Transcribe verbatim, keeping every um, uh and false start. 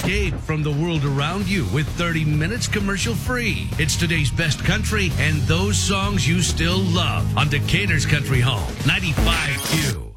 escape from the world around you with thirty minutes commercial free. It's today's best country and those songs you still love on Decatur's Country Home, ninety-five Q.